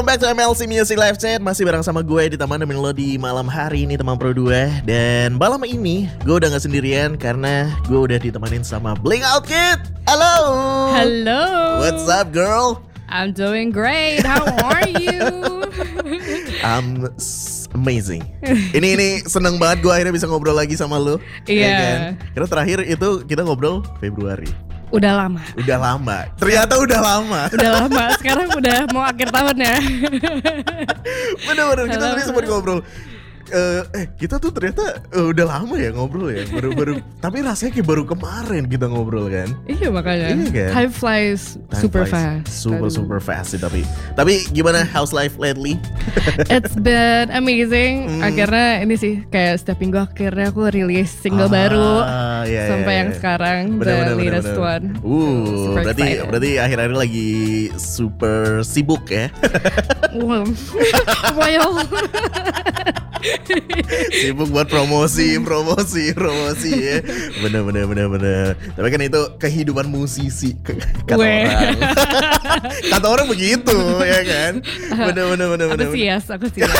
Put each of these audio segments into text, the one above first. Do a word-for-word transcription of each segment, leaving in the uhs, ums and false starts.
Welcome back to M L C Music Live Chat. Masih bareng sama gue di teman nemenin lo di malam hari ini teman pro dua. Dan malam ini gue udah gak sendirian karena gue udah ditemenin sama Bling Out Kid. Halo. Hello. What's up girl? I'm doing great. How are you? I'm s- amazing. Ini ini seneng banget gue akhirnya bisa ngobrol lagi sama lo. Iya. Ya kan? Karena terakhir itu kita ngobrol Februari. Udah lama. Udah lama. Ternyata udah lama. Udah lama. Sekarang udah mau akhir tahun ya. Bener-bener kita tadi sempat ngobrol. Uh, eh kita tuh ternyata uh, udah lama ya ngobrol ya. Baru-baru. Tapi rasanya kayak baru kemarin kita ngobrol kan. Iya makanya. Iya kan? Time flies Time super flies fast. Super Aduh. super fast sih tapi. Tapi gimana house life lately? It's been amazing. Hmm. Akhirnya ini sih kayak setiap minggu akhirnya aku rilis single Ah, baru. iya, Sampai iya, yang iya. sekarang Bener, the bener, bener, latest bener. one. Uh, Super berarti excited. berarti akhir-akhir lagi super sibuk ya. Wow. Well. Sibuk buat promosi, promosi, promosi ya. Bener bener bener bener. Tapi kan itu kehidupan musisi k- kata Weh. orang. Kata orang begitu ya kan. Bener bener bener bener. Aku sias, aku sias.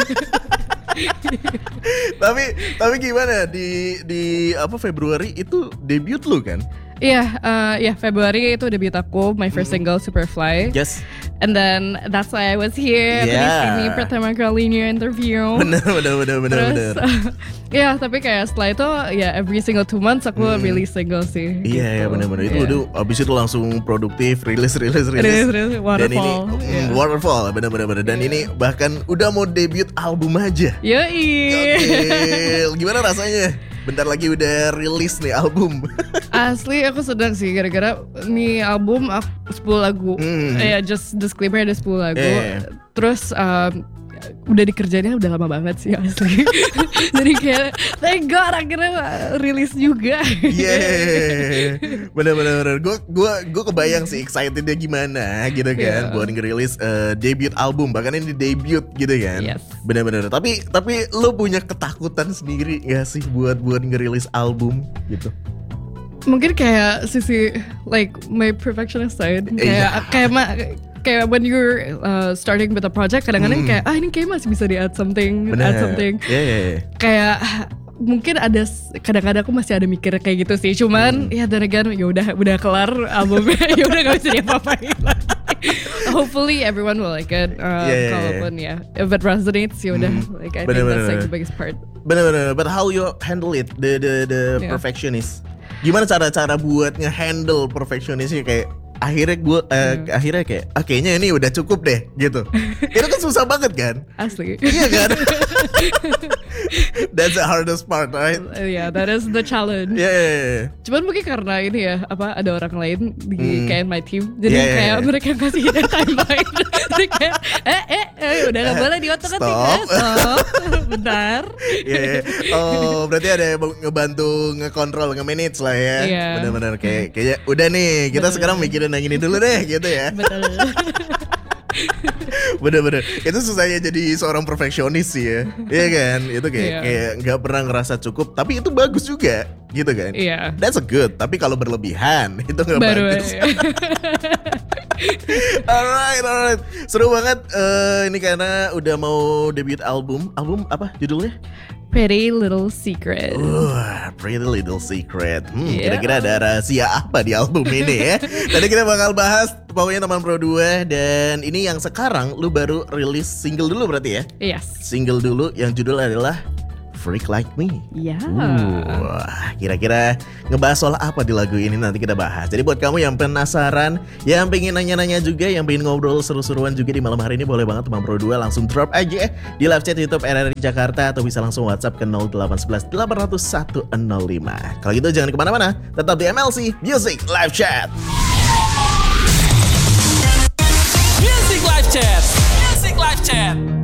tapi tapi gimana di di apa Februari itu debut lu kan? Iya, uh, ya Februari itu debut aku, my first single Superfly. Yes. And then that's why I was here. Aku di Yeah. sini pertama kali new interview. Bener bener bener bener Terus, bener. ya tapi kayak setelah itu ya every single two months aku Hmm. release single sih. Iya ya gitu. benar-benar itu Iya. udah abis itu langsung produktif rilis rilis rilis. Rilis, rilis, Dan ini waterfall, mm, iya. waterfall benar-benar benar. Dan Iya. ini bahkan udah mau debut album aja. Yoi. Gokil. Gimana rasanya? Bentar lagi udah rilis nih album. Asli aku sedang sih gara-gara nih album aku sepuluh lagu. Hmm. Ya just disclaimer ada sepuluh lagu. Iya. Terus um, udah dikerjainnya udah lama banget sih asli. Jadi kayak thank God akhirnya rilis juga. Yeah, bener-bener. Gue gue gue kebayang sih excitednya gimana gitu kan Yeah. buat ngerilis uh, debut album, bahkan ini debut gitu kan. Yes. Bener-bener. Tapi tapi lo punya ketakutan sendiri gak sih buat buat ngerilis album gitu? Mungkin kayak sisi like my perfectionist side kayak Iya. kayak ma- kayak when you're uh, starting with a project kadang-kadang Hmm. kayak ah ini kayak masih bisa di add something add something Iya, iya, iya. kayak mungkin ada s- kadang-kadang aku masih ada mikir kayak gitu sih cuman ya dan again ya udah udah kelar albumnya ya udah gak bisa diapa-apain lagi. Hopefully everyone will like it uh, Yeah, yeah, yeah. kalaupun ya if it resonates ya udah Hmm. like I Bener, think bener, that's like bener. the biggest part. Bener-bener. But how you handle it, the the the Yeah. perfectionist? Gimana cara-cara buat nge-handle perfectionistnya kayak akhirnya gue uh, Hmm. akhirnya kayak ah, kayaknya ini udah cukup deh gitu. Itu kan susah banget kan? Asli. Iya kan? That's the hardest part, right? Uh, yeah, that is the challenge. Yeah, yeah, yeah. Cuman mungkin karena ini ya apa ada orang lain di Hmm. kayak my team, jadi Yeah, yeah, kayak yeah. mereka kasih kita timeline. Jadi kayak eh eh, eh udah nggak boleh diotak-atik ya, Stop. stop, bentar. Iya, iya. Oh, berarti ada yang ngebantu ngekontrol, nge-manage lah ya. Iya. Benar-benar kayak kayak udah nih, kita Bener. sekarang mikirin yang ini dulu deh gitu ya. Betul. Bener-bener. Itu susahnya jadi seorang perfeksionis sih ya. Iya kan? Itu kayak Iya. kayak nggak pernah ngerasa cukup, tapi itu bagus juga gitu kan. Iya. That's a good, tapi kalau berlebihan itu nggak Baru bagus. ya. Alright, alright. Seru banget eh, ini karena udah mau debut album. Album apa judulnya? Pretty Little Secret. Wah, Pretty Little Secret. Hmm, Yeah. kira-kira ada rahasia apa di album ini ya? Tadi kita bakal bahas pokoknya teman pro dua. Dan ini yang sekarang lu baru rilis single dulu berarti ya? Yes. Single dulu yang judul adalah Freak Like Me. Ya. Wah, kira-kira ngebahas soal apa di lagu ini nanti kita bahas. Jadi buat kamu yang penasaran, yang pengen nanya-nanya juga, yang pengen ngobrol seru-seruan juga di malam hari ini, boleh banget teman pro dua langsung drop aja di live chat YouTube R R I Jakarta atau bisa langsung WhatsApp ke nol delapan satu satu delapan nol satu nol lima. Kalau gitu jangan kemana-mana, tetap di M L C Music Live Chat. Music Live Chat. Music Live Chat.